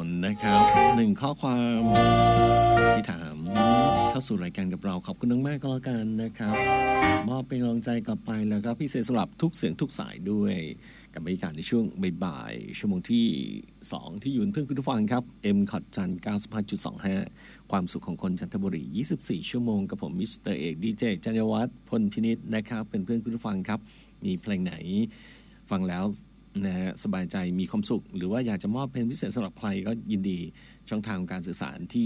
นนะครับ1ข้อความที่ถามเข้าสู่รายการกับเราขอบคุณมากๆก็แล้วกันนะครับมอบเป็นกำลังใจกลับไปแล้วก็พิเศษสำหรับทุกเสียงทุกสายด้วยกับบรรยากาศในช่วงบ่ายๆชั่วโมงที่2ที่อยู่เพื่อนคุณผู้ฟังครับ M ขอดจันทร์ 95.25 ความสุขของคนจันทบุรี24ชั่วโมงกับผมมิสเตอร์เอกดีเจจันยวัฒน์พลพินิจนะครับเป็นเพื่อนคุณผู้ฟังครับมีเพลงไหนฟังแล้วนะฮะสบายใจมีความสุขหรือว่าอยากจะมอบเพลงพิเศษสำหรับใครก็ยินดีช่องทางการสื่อสารที่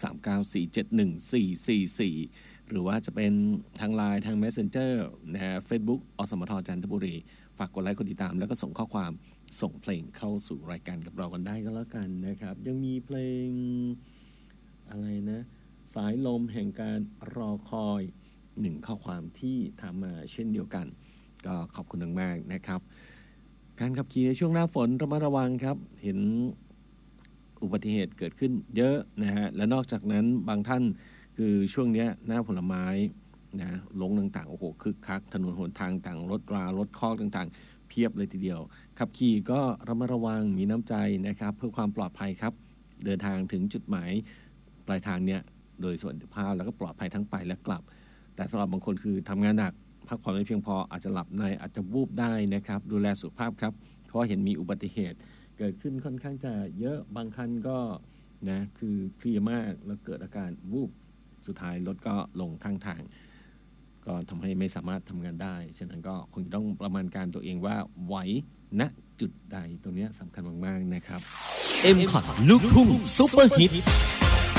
0394714444หรือว่าจะเป็นทาง LINE ทาง Messenger นะฮะ Facebook อสมทจันทบุรีฝากกดไลค์กดติดตามแล้วก็ส่งข้อความส่งเพลงเข้าสู่รายการกับเรากันได้ก็แล้วกันนะครับยังมีเพลงอะไรนะสายลมแห่งการรอคอย1ข้อความที่ถามมาเช่นเดียวกันก็ขอบคุณมากๆนะครับการขับขี่ในช่วงหน้าฝนระมัดระวังครับเห็นอุบัติเหตุเกิดขึ้นเยอะนะฮะและนอกจากนั้นบางท่านคือช่วงนี้หน้าผลไม้นะลงต่างๆโอ้โหคึกคักถนนหนทางต่างรถรารถคอกต่างๆเพียบเลยทีเดียวขับขี่ก็ระมัดระวังมีน้ำใจนะครับเพื่อความปลอดภัยครับเดินทางถึงจุดหมายปลายทางเนี่ยโดยสวัสดิภาพแล้วก็ปลอดภัยทั้งไปและกลับแต่สำหรับบางคนคือทำงานหนักพักผ่อนไม่เพียงพออาจจะหลับในอาจจะวูบได้นะครับดูแลสุขภาพครับเพราะเห็นมีอุบัติเหตุเกิดขึ้นค่อนข้างจะเยอะบางคันก็นะคือเพลียมากแล้วเกิดอาการวูบสุดท้ายรถก็ลงข้างทางก็ทำให้ไม่สามารถทำงานได้ฉะนั้นก็คงจะต้องประมาณการตัวเองว่าไหวณจุดใดตรงนี้สำคัญมากๆนะครับ M คอร์ดลูกทุ่งซุปเปอร์ฮิต